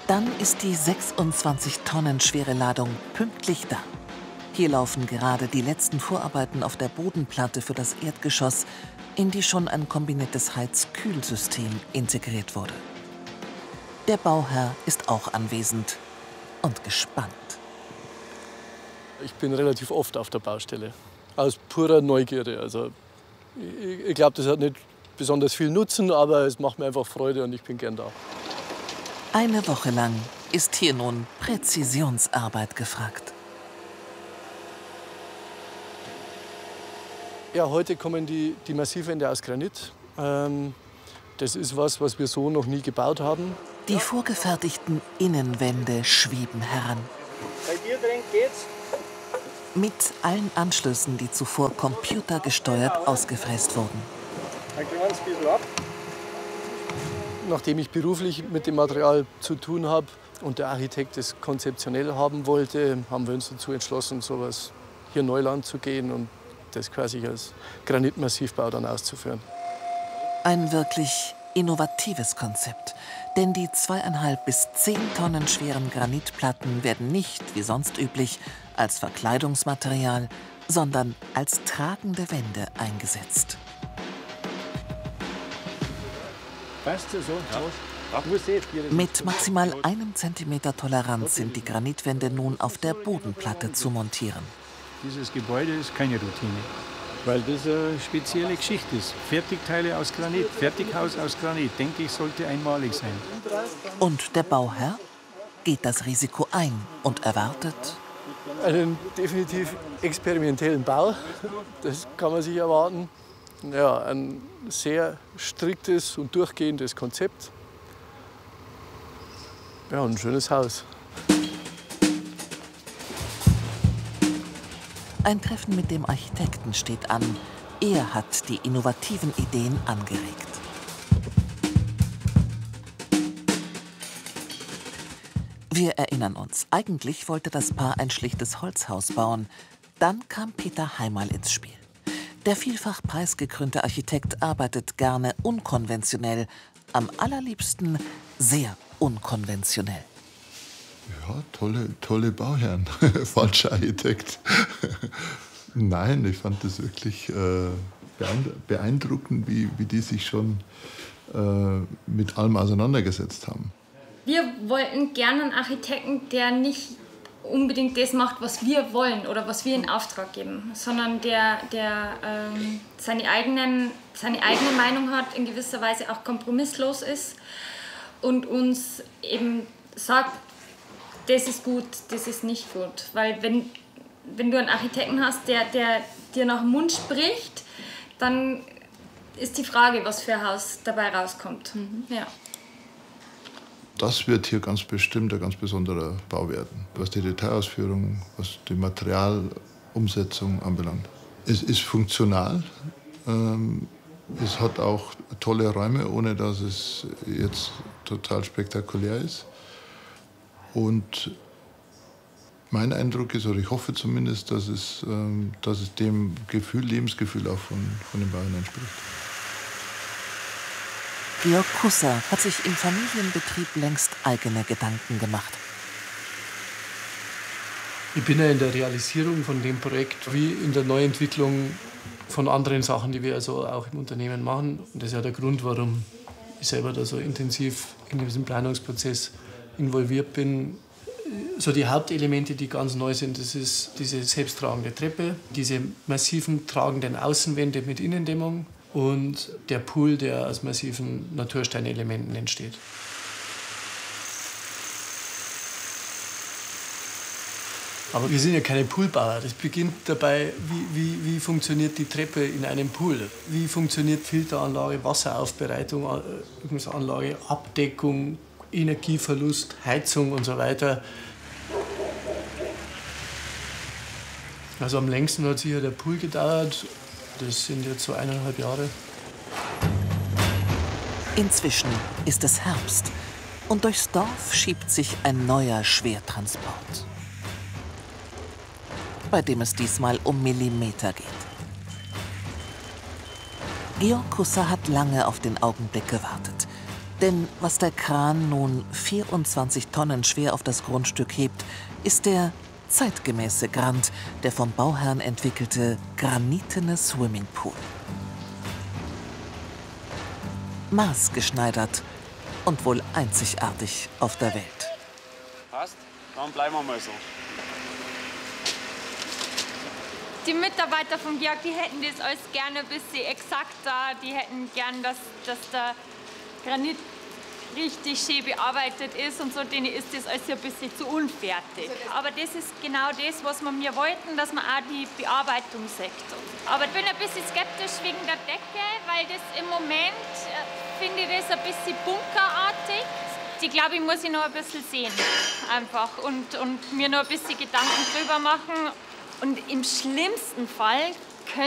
Dann ist die 26 Tonnen schwere Ladung pünktlich da. Hier laufen gerade die letzten Vorarbeiten auf der Bodenplatte für das Erdgeschoss, in die schon ein kombiniertes Heiz-Kühl-System integriert wurde. Der Bauherr ist auch anwesend und gespannt. Ich bin relativ oft auf der Baustelle, aus purer Neugierde. Also ich glaube, das hat nicht besonders viel Nutzen, aber es macht mir einfach Freude und ich bin gern da. Eine Woche lang ist hier nun Präzisionsarbeit gefragt. Ja, heute kommen die Massivwände aus Granit. Das ist was wir so noch nie gebaut haben. Die vorgefertigten Innenwände schweben heran. Bei dir drin geht's. Mit allen Anschlüssen, die zuvor computergesteuert ausgefräst wurden. Ein kleines bisschen ab. Nachdem ich beruflich mit dem Material zu tun habe und der Architekt es konzeptionell haben wollte, haben wir uns dazu entschlossen, sowas hier Neuland zu gehen und das quasi als Granitmassivbau dann auszuführen. Ein wirklich innovatives Konzept. Denn die 2,5 bis 10 Tonnen schweren Granitplatten werden nicht, wie sonst üblich, als Verkleidungsmaterial, sondern als tragende Wände eingesetzt. Mit maximal 1 Zentimeter Toleranz sind die Granitwände nun auf der Bodenplatte zu montieren. Dieses Gebäude ist keine Routine, weil das eine spezielle Geschichte ist. Fertigteile aus Granit, Fertighaus aus Granit, denke ich, sollte einmalig sein. Und der Bauherr geht das Risiko ein und erwartet einen definitiv experimentellen Bau, das kann man sich erwarten. Ja, ein sehr striktes und durchgehendes Konzept. Ja, ein schönes Haus. Ein Treffen mit dem Architekten steht an. Er hat die innovativen Ideen angeregt. Wir erinnern uns, eigentlich wollte das Paar ein schlichtes Holzhaus bauen. Dann kam Peter Heimal ins Spiel. Der vielfach preisgekrönte Architekt arbeitet gerne unkonventionell, am allerliebsten sehr unkonventionell. Ja, tolle Bauherren. Falscher Architekt. Nein, ich fand das wirklich beeindruckend, wie die sich schon mit allem auseinandergesetzt haben. Wir wollten gerne einen Architekten, der nicht unbedingt das macht, was wir wollen oder was wir in Auftrag geben, sondern der seine eigene Meinung hat, in gewisser Weise auch kompromisslos ist und uns eben sagt, das ist gut, das ist nicht gut. Weil wenn du einen Architekten hast, der dir nach dem Mund spricht, dann ist die Frage, was für ein Haus dabei rauskommt. Ja. Das wird hier ganz bestimmt ein ganz besonderer Bau werden, was die Detailausführung, was die Materialumsetzung anbelangt. Es ist funktional, es hat auch tolle Räume, ohne dass es jetzt total spektakulär ist. Und mein Eindruck ist, oder ich hoffe zumindest, dass es dem Lebensgefühl auch von den Bauern entspricht. Georg Kusser hat sich im Familienbetrieb längst eigene Gedanken gemacht. Ich bin ja in der Realisierung von dem Projekt wie in der Neuentwicklung von anderen Sachen, die wir also auch im Unternehmen machen. Und das ist ja der Grund, warum ich selber da so intensiv in diesem Planungsprozess involviert bin. So die Hauptelemente, die ganz neu sind, das ist diese selbsttragende Treppe, diese massiven tragenden Außenwände mit Innendämmung und der Pool, der aus massiven Natursteinelementen entsteht. Aber wir sind ja keine Poolbauer. Das beginnt dabei, wie funktioniert die Treppe in einem Pool? Wie funktioniert Filteranlage, Wasseraufbereitung, Anlage, Abdeckung, Energieverlust, Heizung und so weiter. Also am längsten hat sicher der Pool gedauert. Das sind jetzt so 1,5 Jahre. Inzwischen ist es Herbst und durchs Dorf schiebt sich ein neuer Schwertransport, bei dem es diesmal um Millimeter geht. Georg Kusser hat lange auf den Augenblick gewartet. Denn was der Kran nun 24 Tonnen schwer auf das Grundstück hebt, ist der zeitgemäße Grand, der vom Bauherrn entwickelte granitene Swimmingpool. Maßgeschneidert und wohl einzigartig auf der Welt. Passt? Dann bleiben wir mal so. Die Mitarbeiter von Georg, die hätten das alles gerne ein bisschen exakter. Die hätten gern, dass der Granit richtig schön bearbeitet ist und so. Denen ist das alles ein bisschen zu unfertig. Aber das ist genau das, was wir mir wollten, dass man auch die Bearbeitung sieht. Aber ich bin ein bisschen skeptisch wegen der Decke, weil das im Moment, finde ich das ein bisschen bunkerartig. Die glaube ich, muss ich noch ein bisschen sehen einfach und mir noch ein bisschen Gedanken drüber machen. Und im schlimmsten Fall